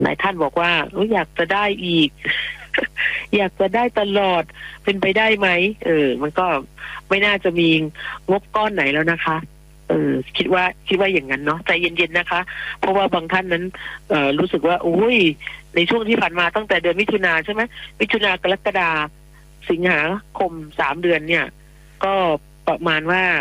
หลายท่านบอกว่าอยากจะได้อีก อยากจะได้ตลอดเป็นไปได้ไหมมันก็ไม่น่าจะมีงบก้อนไหนแล้วนะคะคิดว่าอย่างนั้นเนาะใจเย็นๆนะคะเพราะว่าบางท่านนั้นรู้สึกว่าอุ้ยในช่วงที่ผ่านมาตั้งแต่เดือนมิถุนาใช่ไหมมิถุนากรกฎาสิงหาคม3 เดือนเนี่ยก็ประมาณว่า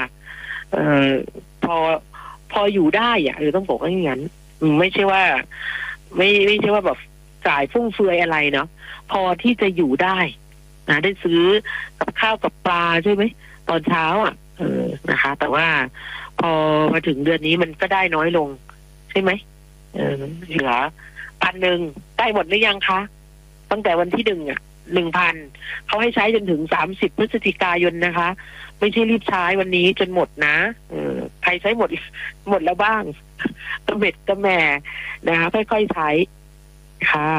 พออยู่ได้อะต้องบอกว่าอย่างนั้นไม่ใช่ว่าไม่ใช่ว่าแบบจ่ายฟุ่มเฟือยอะไรเนาะพอที่จะอยู่ได้นะได้ซื้อกับข้าวกับปลาใช่ไหมตอนเช้านะคะ แต่ว่าพอมาถึงเดือนนี้มันก็ได้น้อยลงใช่ไหมเหลือ1,000ได้หมดหรือยังคะตั้งแต่วันที่1,000เขาให้ใช้จนถึง30 พฤศจิกายนนะคะไม่ใช่รีบใช้วันนี้จนหมดนะใครใช้หมดแล้วบ้างกระเบ็ดกระแม่นะคะค่อยๆใช้ค่ะ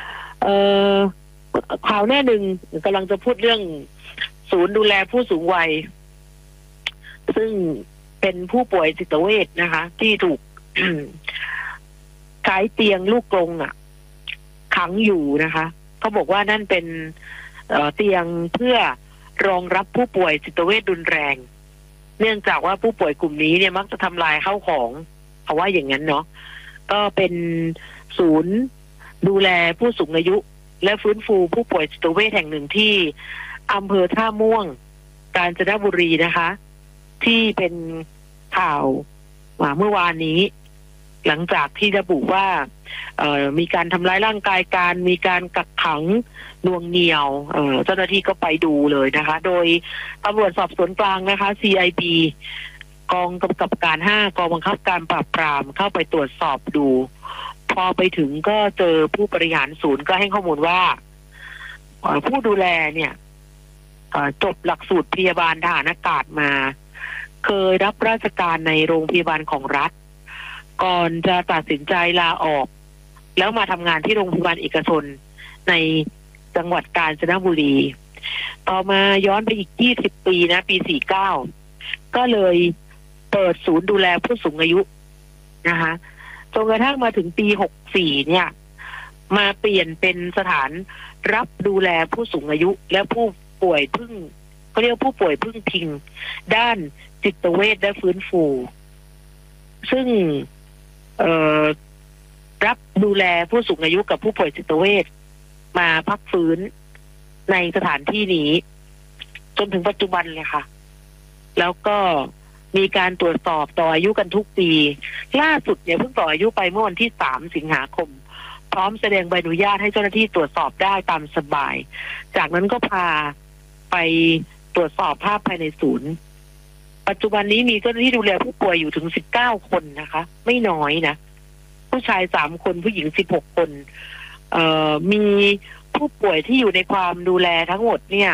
ข่าวหน้าหนึ่งกำลังจะพูดเรื่องศูนย์ดูแลผู้สูงวัยซึ่งเป็นผู้ป่วยจิตเวชนะคะที่ถูก ใช้เตียงลูกกรงขังอยู่นะคะเขาบอกว่านั่นเป็นเตียงเพื่อรองรับผู้ป่วยจิตเวชรุนแรงเนื่องจากว่าผู้ป่วยกลุ่มนี้เนี่ยมักจะทำลายข้าวของเขาว่าอย่างนั้นเนาะก็เป็นศูนย์ดูแลผู้สูงอายุและฟื้นฟูผู้ป่วยจิตเวชแห่งหนึ่งที่อำเภอท่าม่วงกาญจนบุรีนะคะที่เป็นข่าวเมื่อวานนี้หลังจากที่ระบุว่ามีการทำร้ายร่างกายการมีการกักขังน่วงเหนี่ยวเจ้าหน้าที่ก็ไปดูเลยนะคะโดยตำรวจสอบสวนกลางนะคะ CIB กองกำกับการ5กองบังคับการปราบปรามเข้าไปตรวจสอบดูพอไปถึงก็เจอผู้บริหารศูนย์ก็ให้ข้อมูลว่าผู้ดูแลเนี่ยจบหลักสูตรพยาบาลทหารอากาศมาเคยรับราชการในโรงพยาบาลของรัฐก่อนจะตัดสินใจลาออกแล้วมาทำงานที่โรงพยาบาลเอกชนในจังหวัดกาญจนบุรีต่อมาย้อนไปอีก20 ปีนะปี49ก็เลยเปิดศูนย์ดูแลผู้สูงอายุนะคะจนกระทั่งมาถึงปี64เนี่ยมาเปลี่ยนเป็นสถานรับดูแลผู้สูงอายุและผู้ป่วยพึ่งเขาเรียกผู้ป่วยพึ่งพิงด้านจิตเวชและฟื้นฟูซึ่งรับดูแลผู้สูงอายุกับผู้ป่วยจิตเวชมาพักฟื้นในสถานที่นี้จนถึงปัจจุบันเลยค่ะแล้วก็มีการตรวจสอบต่ออายุกันทุกปีล่าสุดเนี่ยเพิ่งต่ออายุไปเมื่อวันที่3 สิงหาคมพร้อมแสดงใบอนุญาตให้เจ้าหน้าที่ตรวจสอบได้ตามสบายจากนั้นก็พาไปตรวจสอบภาพภายในศูนย์ปัจจุบันนี้มีเจ้าหน้าที่ดูแลผู้ป่วยอยู่ถึง19 คนนะคะไม่น้อยนะผู้ชาย3 คนผู้หญิง16 คนมีผู้ป่วยที่อยู่ในความดูแลทั้งหมดเนี่ย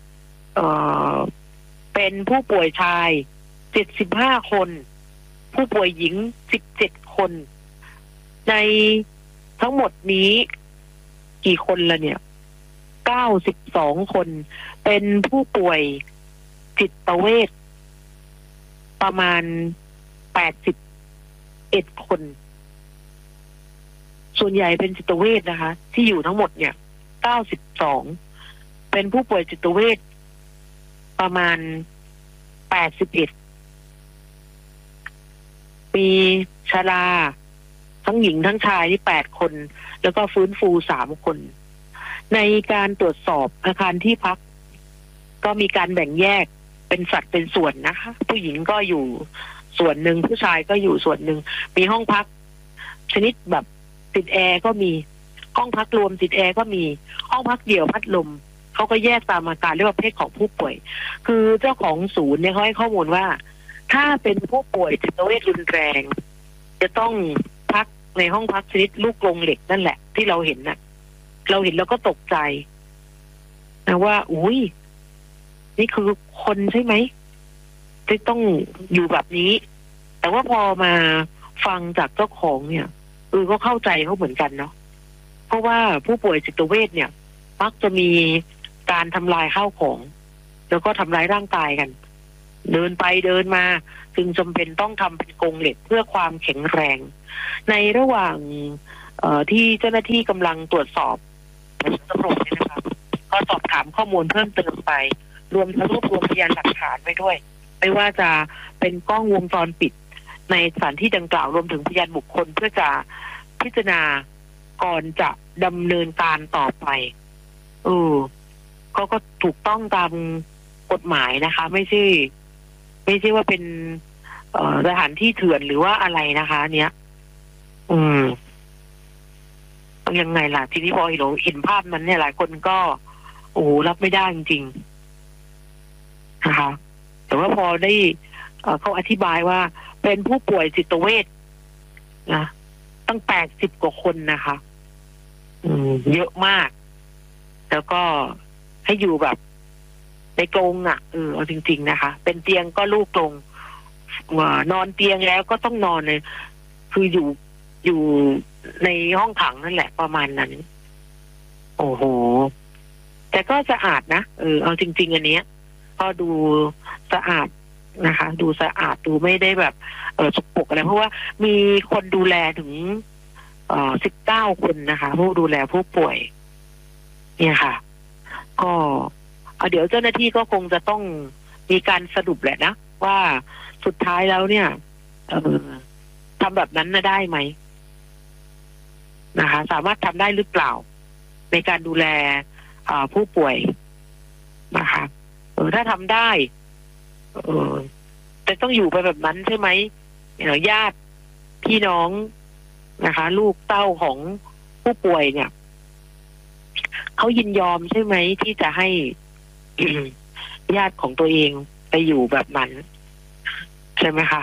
เป็นผู้ป่วยชาย75 คนผู้ป่วยหญิง17 คนในทั้งหมดนี้กี่คนละเนี่ย92 คนเป็นผู้ป่วยจิตเวชประมาณ81 คนส่วนใหญ่เป็นจิตเวชนะคะที่อยู่ทั้งหมดเนี่ย92เป็นผู้ป่วยจิตเวชประมาณ81มีชราทั้งหญิงทั้งชายที่8 คนแล้วก็ฟื้นฟู3 คนในการตรวจสอบอาคารที่พักก็มีการแบ่งแยกเป็นสัดเป็นส่วนนะคะผู้หญิงก็อยู่ส่วนหนึ่งผู้ชายก็อยู่ส่วนหนึ่งมีห้องพักชนิดแบบติดแอร์ก็มีห้องพักรวมติดแอร์ก็มีห้องพักเดี่ยวพัดลมเขาก็แยกตามอาการเรียกว่าเพศของผู้ป่วยคือเจ้าของศูนย์เนี่ยเขาให้ข้อมูลว่าถ้าเป็นผู้ป่วยจิตเวชรุนแรงจะต้องพักในห้องพักชนิดลูกกรงเหล็กนั่นแหละที่เราเห็นน่ะเราเห็นแล้วก็ตกใจนะว่าอุ้ยนี่คือคนใช่ไหมที่ต้องอยู่แบบนี้แต่ว่าพอมาฟังจากเจ้าของเนี่ยก็เข้าใจเขาเหมือนกันเนาะเพราะว่าผู้ป่วยจิตเวชเนี่ยมักจะมีการทำลายข้าวของแล้วก็ทำร้ายร่างกายกันเดินไปเดินมาจึงจำเป็นต้องทำเป็นกรงเหล็กเพื่อความแข็งแรงในระหว่างที่เจ้าหน้าที่กำลังตรวจสอบตำรวจเนี่ยนะคะก็สอบถามข้อมูลเพิ่มเติมไปรวมทั้งรวบรวมพยานหลักฐานไว้ด้วยไม่ว่าจะเป็นกล้องวงจรปิดในสถานที่ดังกล่าวรวมถึงพยานบุคคลเพื่อจะพิจารณาก่อนจะดำเนินการต่อไปก็ถูกต้องตามกฎหมายนะคะ ไม่ใช่ว่าเป็นสถานที่เถื่อนหรือว่าอะไรนะคะเนี้ยยังไงล่ะทีนี้พอเห็นภาพนั้นเนี่ยหลายคนก็รับไม่ได้จริงๆนะคะแต่ว่าพอได้เขาอธิบายว่าเป็นผู้ป่วยจิตเวชนะตั้ง80 กว่าคนนะคะเยอะมากแล้วก็ให้อยู่แบบในกรงเอาจริงๆนะคะเป็นเตียงก็ลูกกรงนอนเตียงแล้วก็ต้องนอนเลยคืออยู่ในห้องขังนั่นแหละประมาณนั้นโอ้โหแต่ก็สะอาดนะเอาจริงๆอันเนี้ยก็ดูสะอาดนะคะดูสะอาดดูไม่ได้แบบสกปรกอะไรเพราะว่ามีคนดูแลถึง19 คนนะคะผู้ดูแลผู้ป่วยเนี่ยค่ะก็เดี๋ยวเจ้าหน้าที่ก็คงจะต้องมีการสรุปแหละนะว่าสุดท้ายแล้วเนี่ยทำแบบนั้นได้ไหมนะคะสามารถทำได้หรือเปล่าในการดูแลผู้ป่วยนะคะถ้าทำได้แต่ต้องอยู่ไปแบบนั้นใช่ไหมญาติพี่น้องนะคะลูกเต้าของผู้ป่วยเนี่ยเขายินยอมใช่ไหมที่จะให้ ญาติของตัวเองไปอยู่แบบนั้นใช่ไหมคะ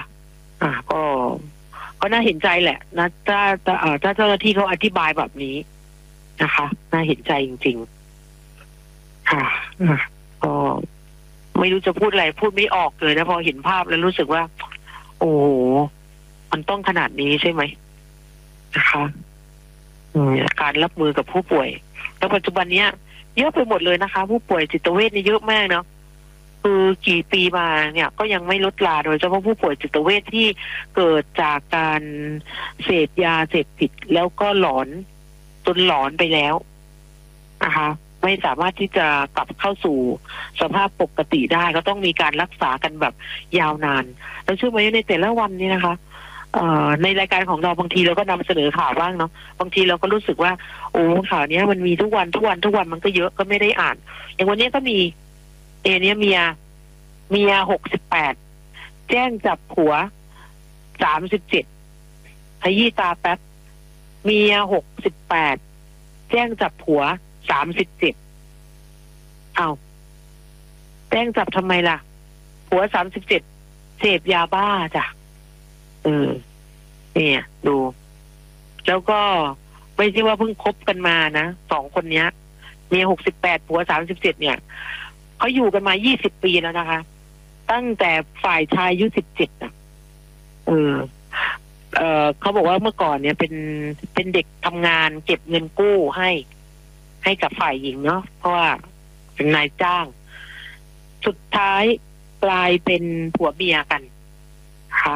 ก็น่าเห็นใจแหละนะถ้าเจ้าหน้าที่เขาอธิบายแบบนี้นะคะน่าเห็นใจจริงๆค่ะก็ไม่รู้จะพูดอะไรพูดไม่ออกเลยนะพอเห็นภาพแล้วรู้สึกว่าโอ้โหมันต้องขนาดนี้ใช่ไหมนะคะการรับมือกับผู้ป่วยแล้วปัจจุบันเนี้ยเยอะไปหมดเลยนะคะ ผู้ป่วยจิตเวชนี่เยอะมากเนาะคือกี่ปีมาเนี่ยก็ยังไม่ลดลาโดยเฉพาะผู้ป่วยจิตเวชที่เกิดจากการเสพยาเสพติดแล้วก็หลอนจนหลอนไปแล้วนะคะไม่สามารถที่จะกลับเข้าสู่สภาพปกติได้ก็ต้องมีการรักษากันแบบยาวนานแล้วเชื่อไหมในแต่ละวันนี้นะคะในรายการของเราบางทีเราก็นำเสนอข่าวบ้างเนาะบางทีเราก็รู้สึกว่าโอ้ข่าวนี้มันมีทุกวันมันก็เยอะก็ไม่ได้อ่านอย่างวันนี้ก็มีเมีย68แจ้งจับผัว37ขยี้ตาแป๊บเมีย68แจ้งจับผัว37แจ้งจับทำไมล่ะผัว37เสพยาบ้าจ้ะเนี่ยดูแล้วก็ไม่ใช่ว่าเพิ่งคบกันมานะ2 คนเนี้ยเมีย68ผัว37เนี่ยเขาอยู่กันมา20 ปีแล้วนะคะตั้งแต่ฝ่ายชายอายุ17นะเขาบอกว่าเมื่อก่อนเนี่ยเป็นเด็กทำงานเก็บเงินกู้ให้กับฝ่ายหญิงเนาะเพราะว่าเป็นนายจ้างสุดท้ายกลายเป็นผัวเมียกันค่ะ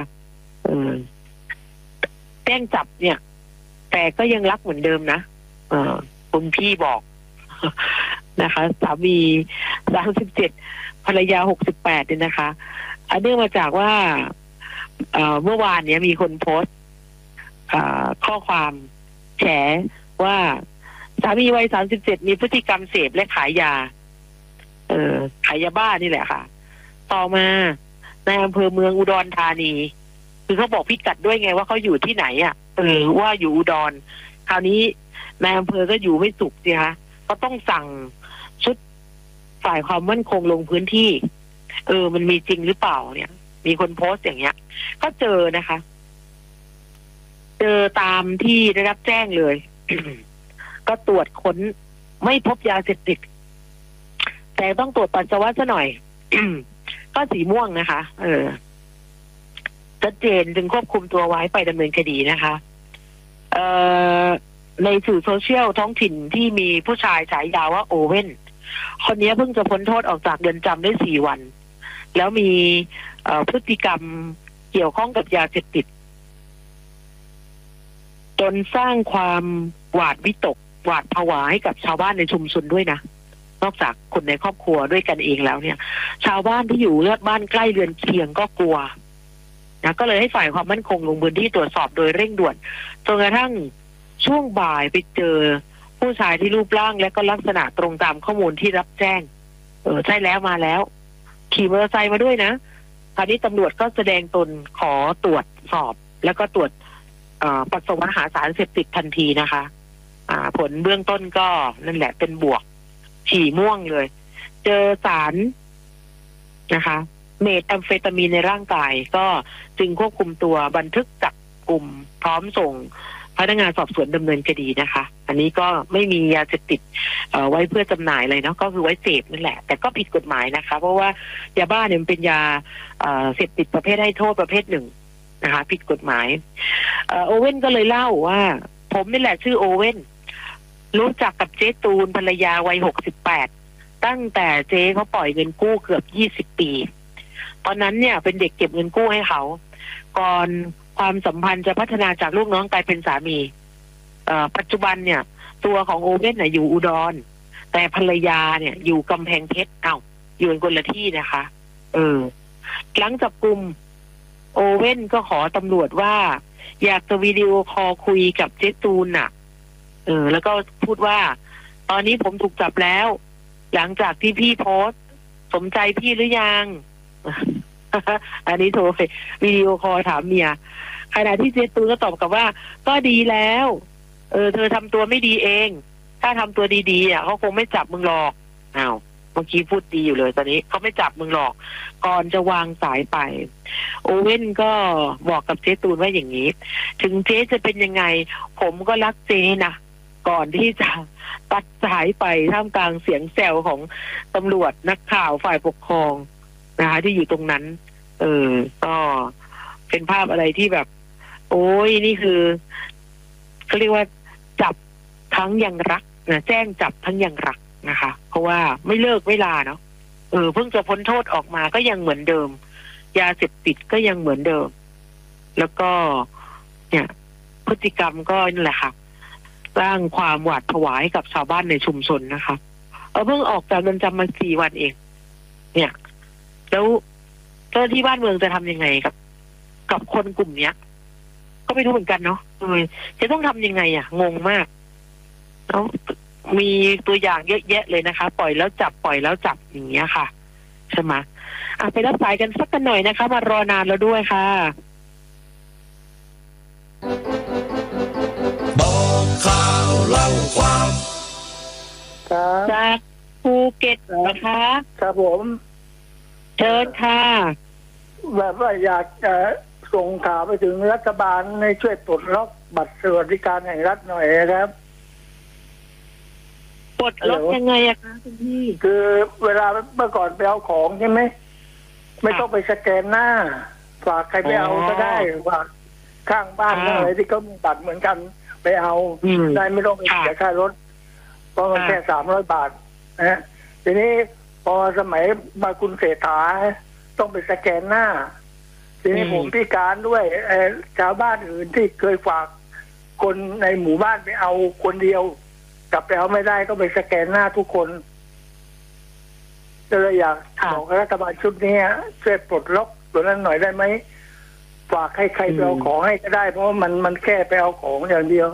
แจ้งจับเนี่ยแต่ก็ยังรักเหมือนเดิมนะคุณพี่บอกนะคะสามี37ภรรยา68เนี่ยนะคะเนื่องมาจากว่าเมื่อวานเนี้ยมีคนโพสต์ข้อความแฉว่าสามีวัย37มีพฤติกรรมเสพและขายยาขายยาบ้านี่แหละค่ะต่อมาในอำเภอเมืองอุดรธานีคือเขาบอกพิกัดด้วยไงว่าเขาอยู่ที่ไหนว่าอยู่อุดรคราวนี้นายอำเภอก็อยู่ไม่สุขสิคะก็ต้องสั่งชุดฝ่ายความมั่นคงลงพื้นที่มันมีจริงหรือเปล่าเนี่ยมีคนโพสต์อย่างเงี้ยก็เจอนะคะเจอตามที่ได้รับแจ้งเลย ก็ตรวจค้นไม่พบยาเสพติดแต่ต้องตรวจปัสสาวะซะหน่อย ก็สีม่วงนะคะชัดเจนจึงควบคุมตัวไว้ไปดำเนินคดีนะคะในสื่อโซเชียลท้องถิ่นที่มีผู้ชายฉายาว่าโอเว่นคนนี้เพิ่งจะพ้นโทษออกจากเรือนจำได้4 วันแล้วมีพฤติกรรมเกี่ยวข้องกับยาเสพติดจนสร้างความหวาดวิตกหวาดผวาให้กับชาวบ้านในชุมชนด้วยนะนอกจากคนในครอบครัวด้วยกันเองแล้วเนี่ยชาวบ้านที่อยู่บ้านใกล้เรือนเคียงก็กลัวนะก็เลยให้ฝ่ายความมั่นคงลงพื้นที่ตรวจสอบโดยเร่งด่วนจนกระทั่งช่วงบ่ายไปเจอผู้ชายที่รูปร่างและก็ลักษณะตรงตามข้อมูลที่รับแจ้งใช่แล้วมาแล้วขี่มอเตอร์ไซค์มาด้วยนะคราวนี้ตำรวจก็แสดงตนขอตรวจสอบแล้วก็ตรวจปัสสาวะหาสารเสพติดทันทีนะคะผลเบื้องต้นก็นั่นแหละเป็นบวกฉี่ม่วงเลยเจอสารนะคะเมทแอมเฟตามีนในร่างกายก็จึงควบคุมตัวบันทึกจับกลุ่มพร้อมส่งพนักงานสอบสวนดำเนินคดีนะคะอันนี้ก็ไม่มียาเสพติดไว้เพื่อจำหน่ายเลยเนาะก็คือไว้เสพนั่นแหละแต่ก็ผิดกฎหมายนะคะเพราะว่ายาบ้าเนี่ยมันเป็นยาเสพติดประเภทให้โทษประเภทหนึ่งนะคะผิดกฎหมายโอเว่นก็เลยเล่าว่าผมนี่แหละชื่อโอเว่นรู้จักกับเจ๊ตูนภรรยาวัย68ตั้งแต่เจ๊เขาปล่อยเงินกู้เกือบ20 ปีตอนนั้นเนี่ยเป็นเด็กเก็บเงินกู้ให้เขาก่อนความสัมพันธ์จะพัฒนาจากลูกน้องกลายเป็นสามีปัจจุบันเนี่ยตัวของโอเว่นเนี่ยอยู่อุดรแต่ภรรยาเนี่ยอยู่กำแพงเพชรอยู่คนละที่นะคะหลังจับกุมโอเว่นก็ขอตำรวจว่าอยากจะวิดีโอคอลคุยกับเจ๊ตูนน่ะแล้วก็พูดว่าตอนนี้ผมถูกจับแล้วหลังจากที่พี่โพสต์สมใจพี่หรือยัง อันนี้โทรไปวิดีโอคอลถามเมียขณะที่เจ๊ตูนก็ตอบกลับว่าก็ดีแล้วเธอทำตัวไม่ดีเองถ้าทำตัวดีๆเขาคงไม่จับมึงหรอกเมื่อกี้พูดดีอยู่เลยตอนนี้เขาไม่จับมึงหรอกก่อนจะวางสายไปโอเว่นก็บอกกับเจ๊ตูนว่าอย่างนี้ถึงเจ๊จะเป็นยังไงผมก็รักเจ๊นะก่อนที่จะตัดสายไปท่ามกลางเสียงแซวของตำรวจนักข่าวฝ่ายปกครองนะคะที่อยู่ตรงนั้นก็เป็นภาพอะไรที่แบบโอ้ยนี่คือเขาเรียกว่าจับทั้งยังรักนะแจ้งจับทั้งยังรักนะคะเพราะว่าไม่เลิกเวลาเนาะเพิ่งจะพ้นโทษออกมาก็ยังเหมือนเดิมยาเสพติดก็ยังเหมือนเดิมแล้วก็เนี่ยพฤติกรรมก็นั่นแหละค่ะสร้างความหวาดผวาให้กับชาวบ้านในชุมชนนะคะเพิ่งออกจากเรือนจำมา4 วันเองเนี่ยแล้วเจ้าที่บ้านเมืองจะทำยังไงกับคนกลุ่มเนี้ยก็ไม่รู้เหมือนกันเนาะจะต้องทำยังไงงงมากแล้วมีตัวอย่างเยอะแยะเลยนะคะปล่อยแล้วจับอย่างเงี้ยค่ะใช่ไหมไปรับสายกันสักกันหน่อยนะคะมารอนานแล้วด้วยค่ะบอกข่าวเล่าความจากภูเก็ตเหรอคะครับผมเชิญค่ะแบบว่าอยากจะส่งข่าวไปถึงรัฐบาลให้ช่วยปลดล็อกบัตรสวัสดิการแห่งรัฐหน่อยครับปลดล็อกยังไงอะคะคุณพี่คือเวลาเมื่อก่อนไปเอาของใช่ไหมไม่ต้องไปสแกนหน้าฝากใครไปเอาก็ได้ฝากข้างบ้านอะไรที่เขามีบัตรเหมือนกันไปเอาได้ไม่ต้องไปเสียค่ารถเพราะมันแค่300 บาทนะทีนี้พอสมัยมาคุณเศรษฐาต้องไปสแกนหน้าทีนี้ผมพิการด้วยชาวบ้านอื่นที่เคยฝากคนในหมู่บ้านไปเอาคนเดียวกลับไปเอาไม่ได้ก็ไปสแกนหน้าทุกคนก็เลยอยากบอกรัฐบาลชุดนี้ช่วยปลดล็อกตัวนั้นหน่อยได้ไหมฝากให้ใครไปเอาของให้ก็ได้เพราะมันแค่ไปเอาของอย่างเดียว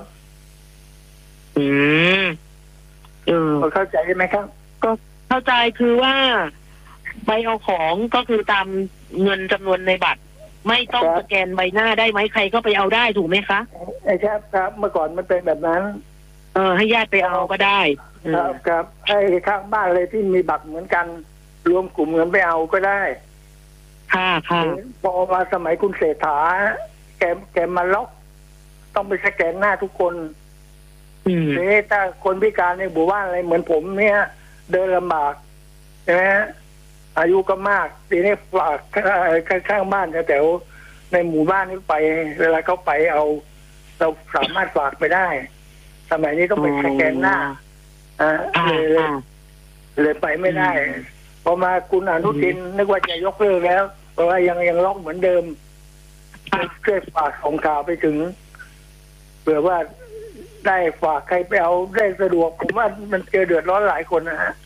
เข้าใจไหมครับก็เข้าใจคือว่าไปเอาของก็คือตามเงินจำนวนในบัตรไม่ต้องสแกนใบหน้าได้ไหมใครก็ไปเอาได้ถูกไหมคะครับเมื่อก่อนมันเป็นแบบนั้นให้ญาติไปเอาก็ได้ครับให้ข้างบ้านเลยที่มีบัตรเหมือนกันรวมกลุ่มเงินไปเอาก็ได้ค่ะพอมาสมัยคุณเศรษฐาแกมาล็อกต้องไปสแกนหน้าทุกคนนี่ถ้าคนพิการในหมู่บ้านอะไรเหมือนผมเนี่ยเดินลำบากใช่ไหมอายุก็มากทีนี้ฝากข้างบ้านแถวในหมู่บ้านนี้ไปเวลาเขาไปเอาเราสามารถฝากไปได้สมัยนี้ต้องไปสแกนหน้าเลยไปไม่ได้พอมาคุณอนุทินนึกว่าจะยกเลิกแล้วเพราะว่ายังล็อกเหมือนเดิมช่วยฝากของข่าวไปถึงเผื่อว่าได้ฝากใครไปเอาได้สะดวกผมว่ามันเจอเดือดร้อนหลายคนนะฮะ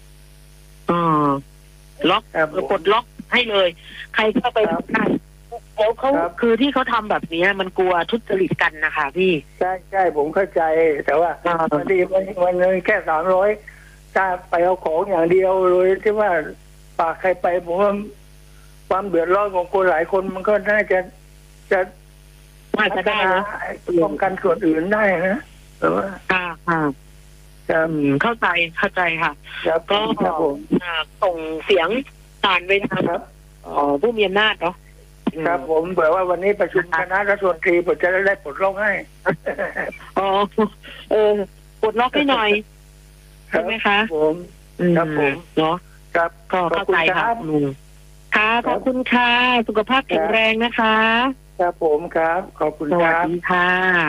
ล็อกครับผมปลดล็อกให้เลย ใครเข้าไปครับได้แล้วเขาครับคือที่เขาทำแบบนี้มันกลัวทุจริตกันนะคะพี่ใช่ผมเข้าใจแต่ว่า พอดีวันเงินแค่300ถ้าไปเอาของอย่างเดียวเลยที่ว่าฝากใครไปผมว่าความเดือดร้อนของคนหลายคนมันก็น่าจะน่าจะได้นะป้องกันส่วนอื่นได้นะแต่ว่าค่ะครับเข้าใจค่ะครับก็ครับผมส่งเสียงสารไปทางครับผู้มีอำนาจเนาะครับผมเผื่อว่าวันนี้ประชุมคณะรัฐมนตรีผมจะได้ปลดล็อกให้อ๋อปลดล็อกให้หน่อยใช่ไหมคะผม ครับผมเนาะครับก็เข้าใจค่ะลุงค่ะขอบคุณค่ะสุขภาพแข็งแรงนะคะครับผมครับขอบคุณสควัสรับดีค่ะ